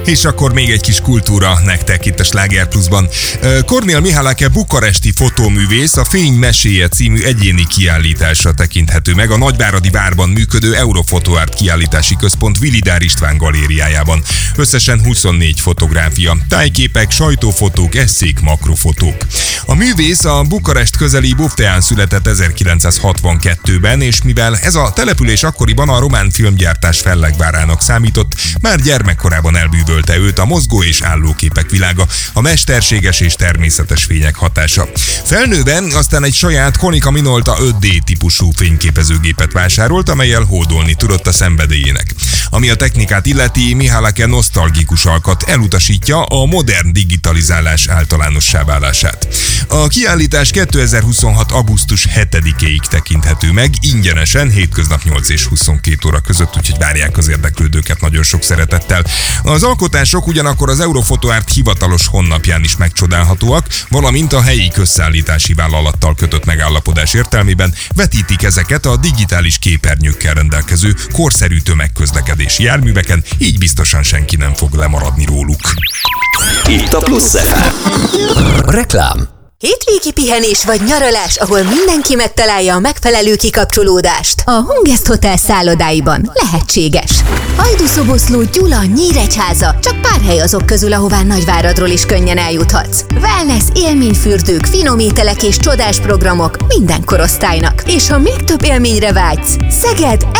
És akkor még egy kis kultúra nektek itt a Sláger Pluszban. Kornél Mihályke bukaresti fotóművész a Fény meséje című egyéni kiállításra tekinthető meg a Nagyváradi Várban működő Eurofotoart kiállítási központ Vilidár István galériájában. Összesen 24 fotográfia, tájképek, sajtófotók, esszék, makrofotók. A művész a Bukarest közeli Bufteán született 1962-ben, és mivel ez a település akkoriban a román filmgyártás fellegvárának számított, már gyermekkorában elbűvölte őt a mozgó és állóképek világa, a mesterséges és természetes fények hatása. Felnőve aztán egy saját Konica Minolta 5D típusú fényképezőgépet vásárolt, amellyel hódolni tudott a szenvedélyének. Ami a technikát illeti, Mihályke nosztalgikus alkat, elutasítja a modern digitalizálás általánossá válását. A kiállítás 2026. augusztus 7-éig tekinthető meg, ingyenesen, hétköznap 8 és 22 óra között, úgyhogy várják az érdeklődőket nagyon sok szeretettel. Az alkotások ugyanakkor az Eurofotoart hivatalos honlapján is megcsodálhatóak, valamint a helyi közszállítási vállalattal kötött megállapodás értelmében vetítik ezeket a digitális képernyőkkel rendelkező korszerű tömegközlekedési járműveken, így biztosan senki nem fog lemaradni róluk. Itt a Plusz FM. Reklám. Hétvégi pihenés vagy nyaralás, ahol mindenki megtalálja a megfelelő kikapcsolódást. A Hungest Hotel szállodáiban lehetséges. Hajdúszoboszló, Gyula, Nyíregyháza, csak pár hely azok közül, ahová Nagyváradról is könnyen eljuthatsz. Wellness, élményfürdők, finom ételek és csodás programok minden korosztálynak. És ha még több élményre vágysz, Szeged